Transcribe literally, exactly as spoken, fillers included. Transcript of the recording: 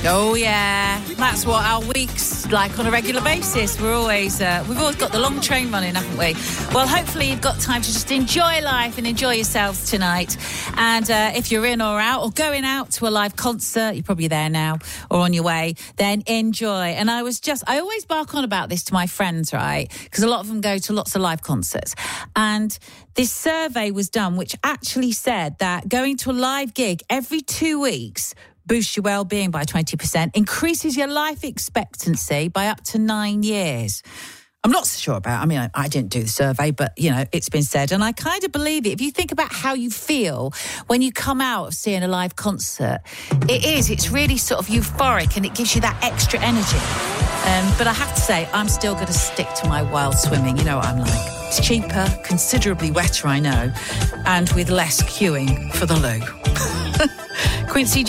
Oh, yeah. That's what our week's like on a regular basis. We're always, uh, we've always got the long train running, haven't we? Well, hopefully you've got time to just enjoy life and enjoy yourselves tonight. And uh, if you're in or out or going out to a live concert, you're probably there now or on your way, then enjoy. And I was just, I always bark on about this to my friends, right? Because a lot of them go to lots of live concerts. And this survey was done, which actually said that going to a live gig every two weeks boosts your well-being by twenty percent, increases your life expectancy by up to nine years. I'm not so sure about, I mean, I, I didn't do the survey, but, you know, it's been said, and I kind of believe it. If you think about how you feel when you come out of seeing a live concert, it is, it's really sort of euphoric and it gives you that extra energy. Um, but I have to say, I'm still going to stick to my wild swimming. You know what I'm like. It's cheaper, considerably wetter, I know, and with less queuing for the loo. Quincy